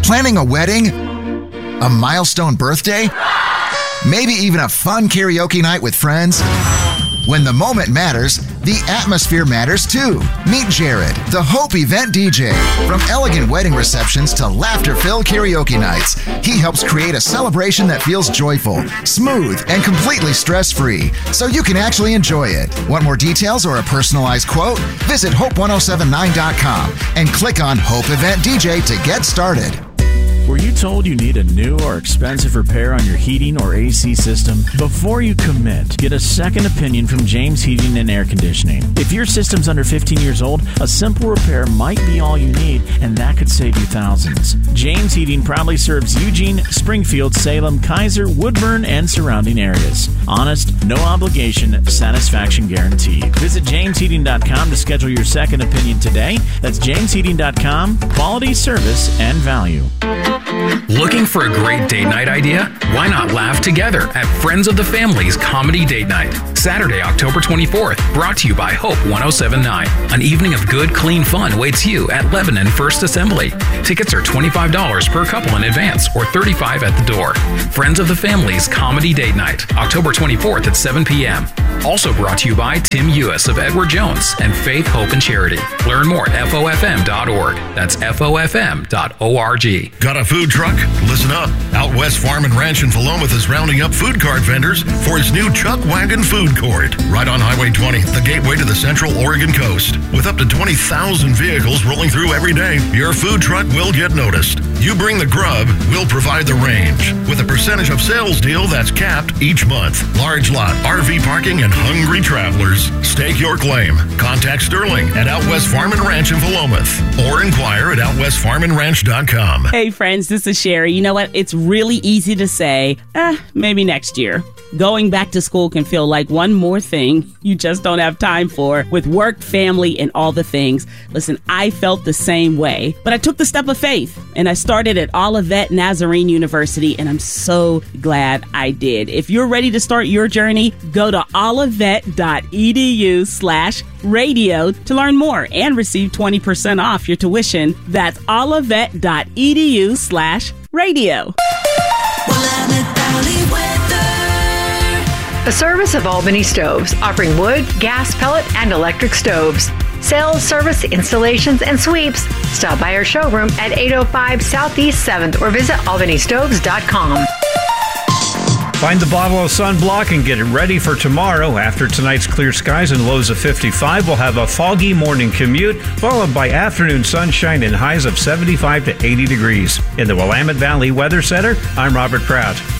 Planning a wedding? A milestone birthday? Maybe even a fun karaoke night with friends? When the moment matters, the atmosphere matters too. Meet Jared, the Hope Event DJ. From elegant wedding receptions to laughter-filled karaoke nights, he helps create a celebration that feels joyful, smooth, and completely stress-free, so you can actually enjoy it. Want more details or a personalized quote? Visit Hope1079.com and click on Hope Event DJ to get started. Were you told you need a new or expensive repair on your heating or AC system? Before you commit, get a second opinion from James Heating and Air Conditioning. If your system's under 15 years old, a simple repair might be all you need, and that could save you thousands. James Heating proudly serves Eugene, Springfield, Salem, Kaiser, Woodburn, and surrounding areas. Honest, no obligation, satisfaction guaranteed. Visit jamesheating.com to schedule your second opinion today. That's jamesheating.com. Quality, service, and value. Looking for a great date night idea? Why not laugh together at Friends of the Family's Comedy Date Night? Saturday, October 24th, brought to you by Hope 1079. An evening of good, clean fun waits you at Lebanon First Assembly. Tickets are $25 per couple in advance or $35 at the door. Friends of the Family's Comedy Date Night, October 24th at 7 p.m. Also brought to you by Tim Ewis of Edward Jones and Faith, Hope, and Charity. Learn more at FOFM.org. That's FOFM.org. Got a food truck? Listen up. Out West Farm and Ranch in Philomath is rounding up food cart vendors for its new Chuck Wagon Food Court. Right on Highway 20, the gateway to the Central Oregon coast. With up to 20,000 vehicles rolling through every day, your food truck will get noticed. You bring the grub, we'll provide the range. With a percentage of sales deal that's capped each month. Large lot, RV parking, and hungry travelers. Stake your claim. Contact Sterling at Out West Farm and Ranch in Philomath or inquire at outwestfarmandranch.com. Hey friends, this is Sherry. You know what? It's really easy to say, maybe next year. Going back to school can feel like one more thing you just don't have time for with work, family, and all the things. Listen, I felt the same way, but I took the step of faith and I started at Olivet Nazarene University, and I'm so glad I did. If you're ready to start your journey, go to olivet.edu/radio to learn more and receive 20% off your tuition. That's olivet.edu/radio. A service of Albany Stoves, offering wood, gas, pellet, and electric stoves. Sales, service, installations, and sweeps. Stop by our showroom at 805 Southeast 7th or visit albanystoves.com. Find the bottle of sunblock and get it ready for tomorrow. After tonight's clear skies and lows of 55, we'll have a foggy morning commute, followed by afternoon sunshine and highs of 75 to 80 degrees. In the Willamette Valley Weather Center, I'm Robert Pratt.